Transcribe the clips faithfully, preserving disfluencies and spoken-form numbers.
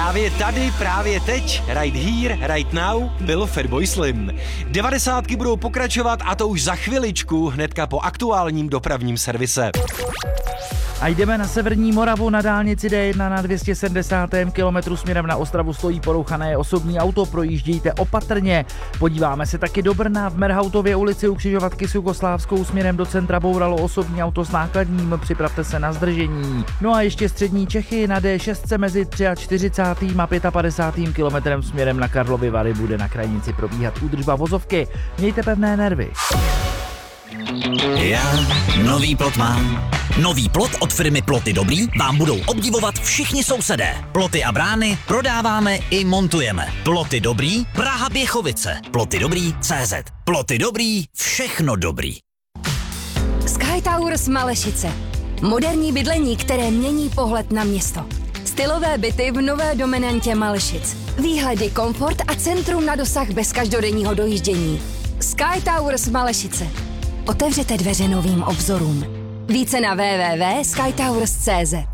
Právě tady, právě teď, right here, right now, byl Fatboy Slim. Devadesátky budou pokračovat a to už za chviličku, hnedka po aktuálním dopravním servise. A jdeme na severní Moravu. Na dálnici D jedna na dvě stě sedmdesát kilometrů směrem na Ostravu stojí porouchané osobní auto, projíždějte opatrně. Podíváme se taky do Brna. V Merhautově ulici u křižovatky s Jugoslávskou směrem do centra bouralo osobní auto s nákladním, připravte se na zdržení. No a ještě střední Čechy. Na D šest mezi čtyřicátým třetím a padesátým pátým kilometrem směrem na Karlovy Vary bude na krajnici probíhat údržba vozovky. Mějte pevné nervy. Já nový plot mám. Nový plot od firmy Ploty Dobrý vám budou obdivovat všichni sousedé. Ploty a brány prodáváme i montujeme. Ploty Dobrý, Praha Běchovice. Ploty Dobrý tečka cé zet. Ploty Dobrý, všechno dobrý. Sky Towers Malešice. Moderní bydlení, které mění pohled na město. Stylové byty v nové dominantě Malešic. Výhledy, komfort a centrum na dosah bez každodenního dojíždění. Sky Towers Malešice. Otevřete dveře novým obzorům. Více na w w w tečka sky towers tečka cé zet.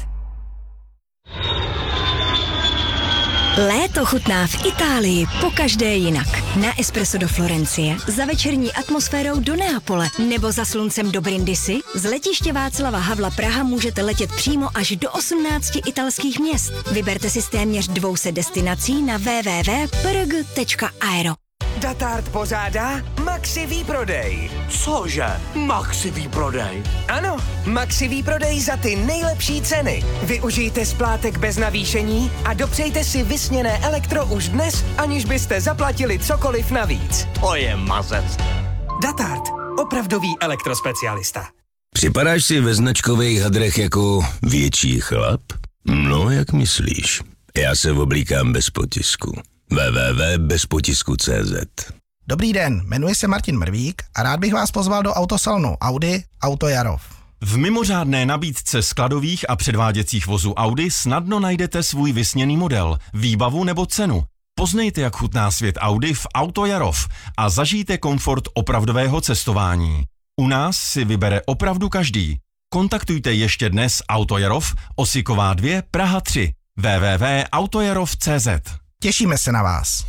Léto chutná v Itálii pokaždé jinak. Na espresso do Florencie, za večerní atmosférou do Neapole nebo za sluncem do Brindisi z letiště Václava Havla Praha můžete letět přímo až do osmnácti italských měst. Vyberte si z téměř dvou set destinací na w w w tečka p r g tečka aero. Datart pořádá Maxi výprodej. Cože? Maxi výprodej? Ano, Maxi výprodej za ty nejlepší ceny. Využijte splátek bez navýšení a dopřejte si vysněné elektro už dnes, aniž byste zaplatili cokoliv navíc. To je mazec. Datart, opravdový elektrospecialista. Připadáš si ve značkových hadrech jako větší chlap? No, jak myslíš? Já se oblíkám bez potisku. w w w tečka bez potisku tečka cé zet. Dobrý den, jmenuji se Martin Mrvík a rád bych vás pozval do autosalonu Audi Auto Jarov. V mimořádné nabídce skladových a předváděcích vozů Audi snadno najdete svůj vysněný model, výbavu nebo cenu. Poznejte, jak chutná svět Audi v Auto Jarov a zažijte komfort opravdového cestování. U nás si vybere opravdu každý. Kontaktujte ještě dnes Auto Jarov, Osiková dva, Praha tři, w w w tečka autojarov tečka cé zet. Těšíme se na vás.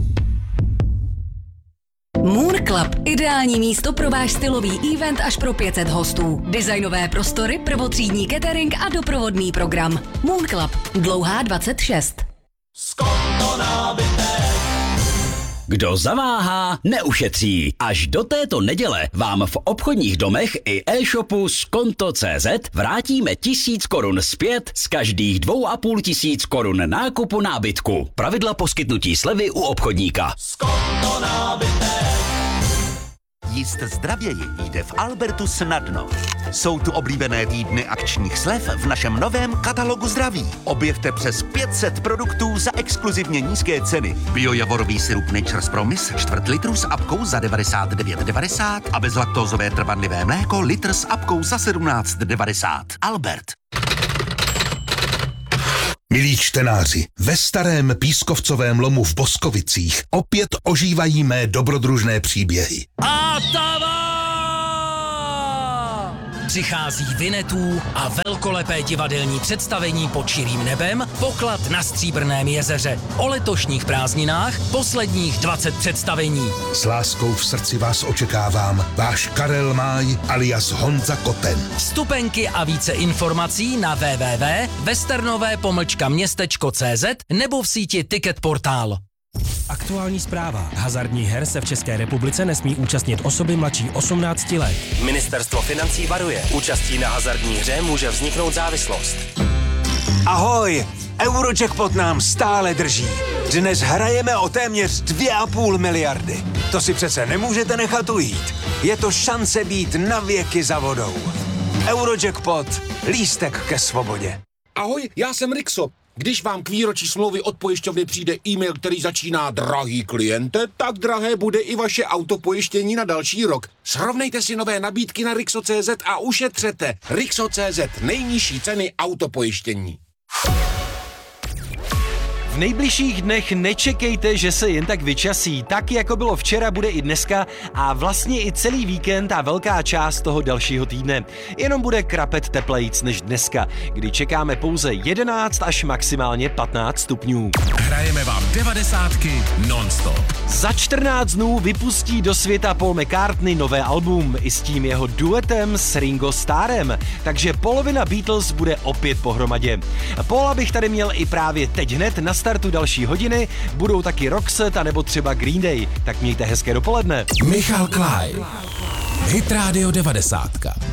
Moon Club. Ideální místo pro váš stylový event až pro pět set hostů. Designové prostory, prvotřídní catering a doprovodný program. Moon Club. Dlouhá dvacet šest. Skonto nábytek. Kdo zaváhá, neušetří. Až do této neděle vám v obchodních domech i e-shopu Skonto tečka cé zet vrátíme tisíc korun zpět z každých dvou a půl tisíc korun nákupu nábytku. Pravidla poskytnutí slevy u obchodníka. Skonto nábytek. Jíst zdravěji jde v Albertu snadno. Jsou tu oblíbené týdny akčních slev v našem novém katalogu zdraví. Objevte přes pět set produktů za exkluzivně nízké ceny. Biojavorový sirup Nature's Promise čtvrt litru s apkou za devadesát devět devadesát a bezlaktózové trvanlivé mléko litr s apkou za sedmnáct devadesát. Albert. Milí čtenáři, ve starém pískovcovém lomu v Boskovicích opět ožívají mé dobrodružné příběhy. Atava! Přichází Vinetů a velkolepé divadelní představení pod širým nebem, poklad na Stříbrném jezeře. O letošních prázdninách posledních dvacet představení. S láskou v srdci vás očekávám, váš Karel Máj alias Honza Koten. Vstupenky a více informací na w w w tečka westernové pomlčka městečko tečka cé zet nebo v síti Ticket Portál. Aktuální zpráva. Hazardních her se v České republice nesmí účastnit osoby mladší osmnácti let. Ministerstvo financí varuje. Účastí na hazardní hře může vzniknout závislost. Ahoj! Eurojackpot nám stále drží. Dnes hrajeme o téměř dvě a půl miliardy. To si přece nemůžete nechat ujít. Je to šance být na věky za vodou. Eurojackpot. Lístek ke svobodě. Ahoj, já jsem Rixo. Když vám k výročí smlouvy od pojišťovny přijde e-mail, který začíná drahý kliente, tak drahé bude i vaše autopojištění na další rok. Srovnejte si nové nabídky na Rixo tečka cé zet a ušetřete. Rixo tečka cé zet. Nejnižší ceny autopojištění. V nejbližších dnech nečekejte, že se jen tak vyčasí. Tak, jako bylo včera, bude i dneska a vlastně i celý víkend a velká část toho dalšího týdne. Jenom bude krapet teplejc než dneska, kdy čekáme pouze jedenáct až maximálně patnáct stupňů. Hrajeme vám devadesátky non-stop. Za čtrnáct dnů vypustí do světa Paul McCartney nové album i s tím jeho duetem s Ringo Starrem, takže polovina Beatles bude opět pohromadě. Paula bych tady měl i právě teď hned na startu další hodiny, budou taky Roxette a nebo třeba Green Day, tak mějte hezké dopoledne. Michal Klein, Hit Radio devadesátka.